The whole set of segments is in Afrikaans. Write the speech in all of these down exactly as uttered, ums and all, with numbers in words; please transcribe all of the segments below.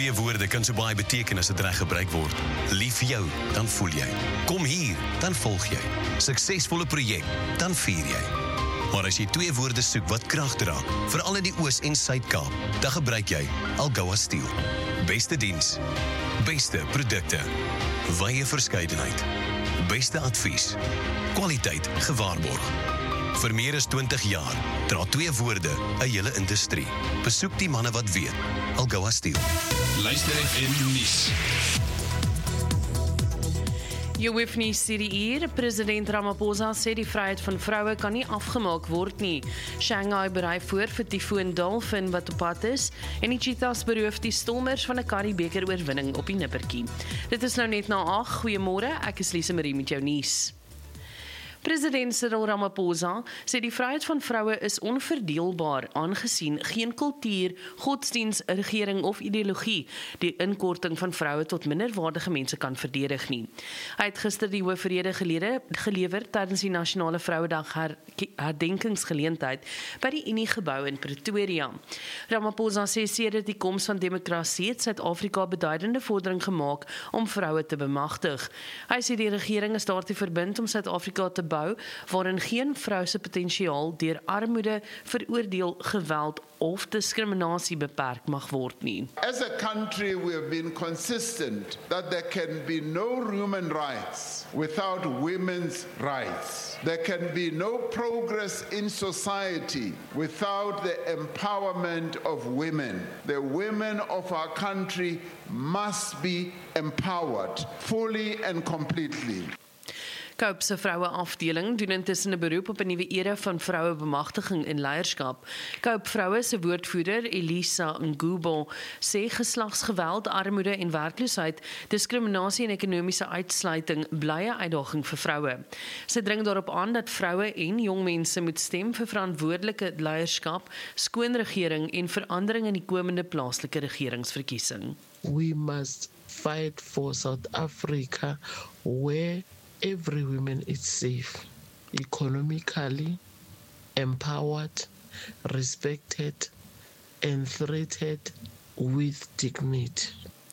Twee woorde kan so baie beteken as dit reg gebruik word. Lief vir jou, dan voel jy. Kom hier, dan volg jy. Suksesvolle projek, dan vier jy. Maar as jy twee woorde soek wat krag dra, veral in die Oos- en Suid-Kaap, dan gebruik jy Algoa Steel. Beste diens, beste produkte, wye verskeidenheid, beste advies, kwaliteit gewaarborg. Vir meer as twintig jaar dra twee woorde 'n hele industrie. Besoek die manne wat weet. Algoa Steel. Luister F M nuus. Jy hoef nie sê die hier, president Ramaphosa sê die vryheid van vroue kan nie afgemaak word nie. Shanghai berei voor vir Typhoon Dolphin wat op pad is en die cheetahs beroof die Stormers van 'n Currie-beker oorwinning op die nippertjie. Dit is nou net na agt. Goeiemôre, ek is Lise Marie met jou nuus. President Cyril Ramaphosa sê die vryheid van vroue is onverdeelbaar aangesien geen kultuur, godsdiens, regering of ideologie die inkorting van vroue tot minderwaardige mense kan verdedig nie. Hy het gister die hoofrede gelewer tydens die Nasionale Vrouedag her, herdenkingsgeleentheid by die Unie-gebou in Pretoria. Ramaphosa sê sedert die koms van demokrasie het Suid-Afrika beduidende vordering gemaak om vroue te bemagtig. Hy sê die regering is daartoe verbind om Suid-Afrika te bou waarin geen vrou se potensiaal deur armoede, veroordeel, geweld of diskriminasie beperk mag word nie. As a country, we have been consistent that there can be no human rights without women's rights. There can be no progress in society without the empowerment of women. The women of our country must be empowered fully and completely. Cope se vroue afdeling doen intussen 'n beroep op 'n nuwe era van vroue bemagtiging en leierskap. Cope vroue se woordvoerder Elisa Ngubo sê geslagsgeweld, armoede en werkloosheid, diskriminasie en ekonomiese uitsluiting bly 'n uitdaging vir vroue. Sy dring daarop aan dat vroue en jong mense moet stem vir verantwoordelike leierskap, skoon regering en verandering in die komende plaaslike regeringsverkiesing. We must fight for South Africa where every woman is safe, economically empowered, respected, and treated with dignity.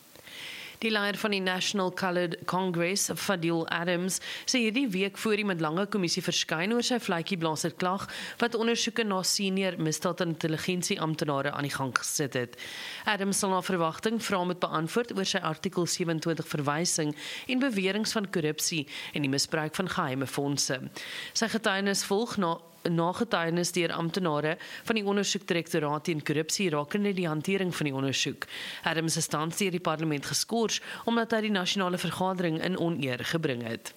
Die leier van die National Coloured Congress, Fadil Adams, sê hierdie week voor die Middellange Kommissie verskyn oor sy vletjieblaser klag wat ondersoeke na senior misdaad- en intelligensieamptenare aan die gang gesit het. Adams sal na verwagting vrae moet beantwoord oor sy artikel sewe-en-twintig verwysing en beweringe van korrupsie en die misbruik van geheime fondse. Sy getuienis volg na na getuienis deur amptenare van die ondersoekdirektoraat teen korrupsie rakende die hantering van die ondersoek. Adams is tans deur die parlement geskort omdat hy die nasionale vergadering in oneer gebring het.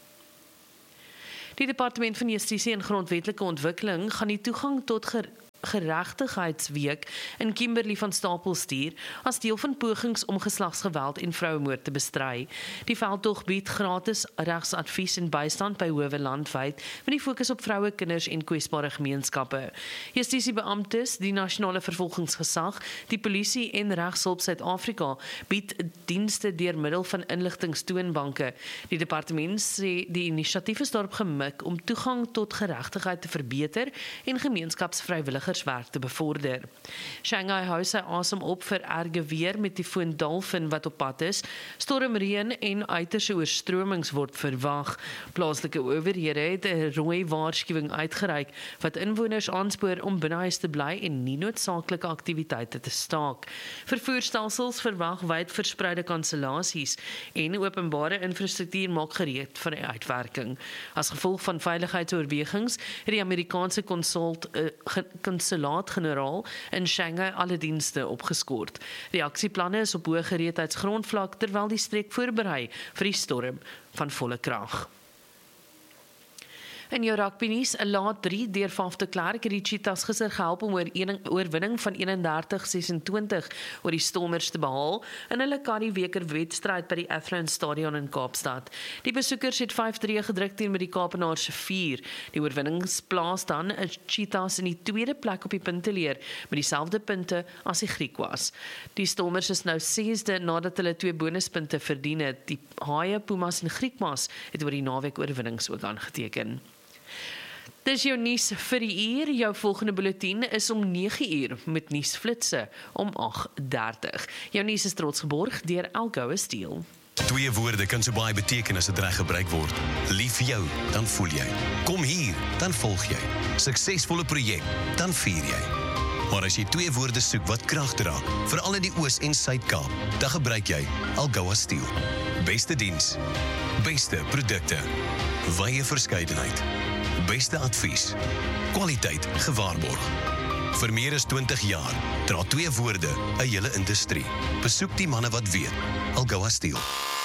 Die Departement van Justisie en Grondwetlike Ontwikkeling gaan die toegang tot ger geregtigheidsweek in Kimberley van Stapel stuur as deel van pogings om geslagsgeweld en vrouemoord te bestry. Die veldtog bied gratis regsadvies en bystand by howe landwyd met die fokus op vroue, kinders en kwesbare gemeenskappe. Justisiebeamptes, die nasionale vervolgingsgesag, die polisie en Regshulp Suid-Afrika bied dienste deur middel van inligtingstoonbanke. Die departement sê die inisiatief is daarop gemik om toegang tot geregtigheid te verbeter en gemeenskapsvrywilligers werk te bevorder. Shanghai hou sy asem op vir erge weer met Typhoon Dolphin wat op pad is. Stormreën en uiterse oorstromings word verwag. Plaaslike owerhede het 'n rooi waarskuwing uitgereik wat inwoners aanspoor om binnehuis te bly en nie noodsaaklike aktiwiteite te staak. Vervoerstelsels verwag wyd verspreide kansellasies en openbare infrastruktuur maak gereed vir die uitwerking. As gevolg van veiligheidsoorwegings het die Amerikaanse konsult uh, konsulaat-generaal in Shanghai alle dienste opgeskort. Reaksieplanne is op hoë gereedheidsgrondvlak terwyl die streek voorberei vir die storm van volle krag. In jou rugbynuus, 'n laat drie deur Faf de Klerk het die Cheetahs gister gehelp om oor oorwinning van eenendertig sesentwintig oor die Stormers te behaal in hulle Currie-beker wedstryd by die Athlone Stadion in Kaapstad. Die besoekers het vyf drie gedruk teen met die Kaapenaars se vier. Die oorwinnings plaas dan 'n Cheetahs in die tweede plek op die punteleer met dieselfde punte as die Griekwas. Die Stormers is nou sesde nadat hulle twee bonuspunte verdien het. Die Haie, Pumas en Griekwas het oor die naweek oorwinnings ook aangeteken. Dis jou nuus vir die uur. Jou volgende bulletin is om nege uur met nuusflitse om agt dertig. Jou nuus is trots geborg deur Algoa Steel. Twee woorde kan so baie beteken as dit reg gebruik word. Lief vir jou, dan voel jy. Kom hier, dan volg jy. Suksesvolle projek, dan vier jy. Maar as jy twee woorde soek wat krag dra, veral in die Oos- en Suid-Kaap, dan gebruik jy Algoa Steel. Beste diens, beste produkte, wye verskeidenheid, beste advies, kwaliteit gewaarborg. Vir meer as twintig jaar dra twee woorde 'n hele industrie. Besoek die manne wat weet. Algoa Steel.